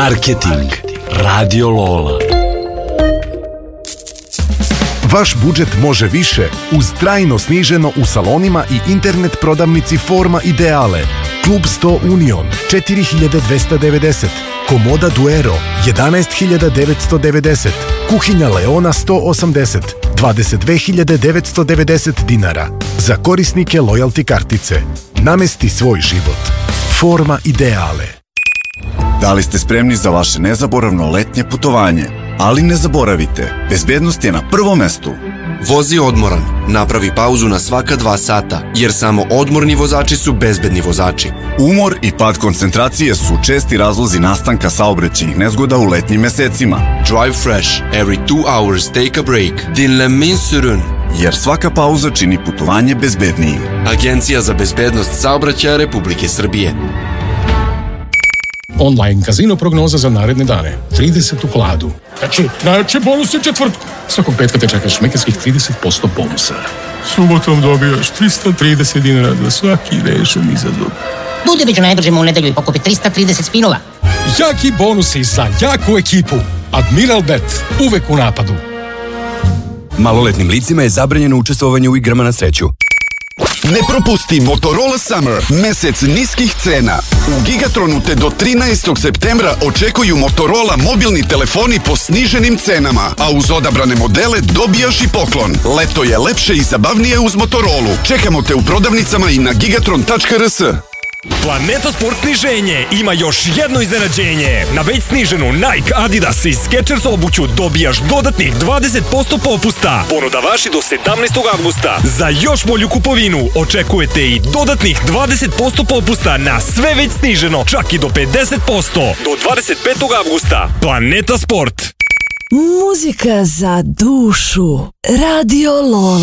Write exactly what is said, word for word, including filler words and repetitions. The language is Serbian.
Marketing Radio Lola. Vaš budžet može više uz trajno sniženo u salonima i internet prodavnici Forma Ideale. Klub sto Union četiri hiljade dvesta devedeset, Komoda Duero jedanaest hiljada devetsto devedeset, Kuhinja Leona sto osamdeset, dvadeset dve hiljade devetsto devedeset dinara. Za korisnike lojalty kartice. Namesti svoj život. Forma Ideale. Da li ste spremni za vaše nezaboravno letnje putovanje? Ali ne zaboravite, bezbednost je na prvom mestu. Vozi odmoran, napravi pauzu na svaka dva sata, jer samo odmorni vozači su bezbedni vozači. Umor i pad koncentracije su česti razlozi nastanka saobraćajnih nezgoda u letnjim mesecima. Drive fresh, every two hours take a break. Dinlemin sürün. Jer svaka pauza čini putovanje bezbednijim. Agencija za bezbednost saobraćaja Republike Srbije. Online kazino prognoza za naredne dane. trideset u hladu. Znači, znači bonus je četvrtku. Svakog petka te čekaš šmekerskih trideset posto bonusa. Subotom dobijaš trista trideset dinara za svaki rešen izazov. Budeviću najdržimo u nedelju i pokupi trista trideset spinova. Jaki bonusi za jaku ekipu. Admiral Bet, uvek u napadu. Maloletnim licima je zabranjeno učestvovanje u igrama na sreću. Ne propusti Motorola Summer, mesec niskih cena. U Gigatronu te do trinaestog septembra očekuju Motorola mobilni telefoni po sniženim cenama, a uz odabrane modele dobijaš i poklon. Leto je lepše i zabavnije uz Motorolu. Čekamo te u prodavnicama i na gigatron tačka r s. Planeta Sport sniženje ima još jedno iznenađenje. Na već sniženu Nike, Adidas i Skechers obuću dobijaš dodatnih dvadeset posto popusta. Ponuda važi do sedamnaestog avgusta. Za još bolju kupovinu očekujete i dodatnih dvadeset posto popusta na sve već sniženo, čak i do pedeset posto. Do dvadeset petog avgusta. Planeta Sport. Muzika za dušu. Radio Lola.